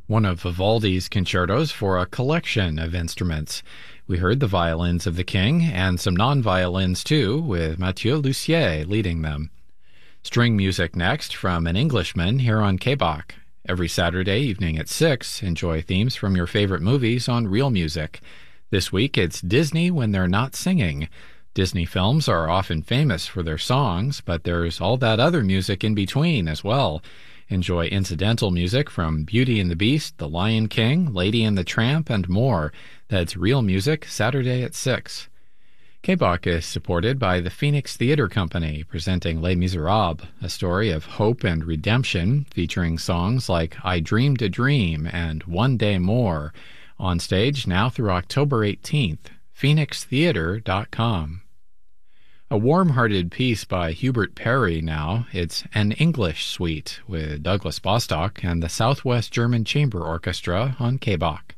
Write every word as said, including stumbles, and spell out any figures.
one of Vivaldi's concertos for a collection of instruments. We heard the violins of the king and some non-violins too, with Mathieu Lussier leading them. String music next from an Englishman here on K B O C. Every Saturday evening at six, enjoy themes from your favorite movies on Real Music. This week it's Disney When They're Not Singing. Disney films are often famous for their songs, but there's all that other music in between as well. Enjoy incidental music from Beauty and the Beast, The Lion King, Lady and the Tramp, and more. That's Real Music, Saturday at six. K B O C is supported by the Phoenix Theatre Company, presenting Les Miserables, a story of hope and redemption, featuring songs like I Dreamed a Dream and One Day More. On stage now through October eighteenth. phoenix theater dot com. A warm-hearted piece by Hubert Parry now. It's An English Suite with Douglas Bostock and the Southwest German Chamber Orchestra on K B O C.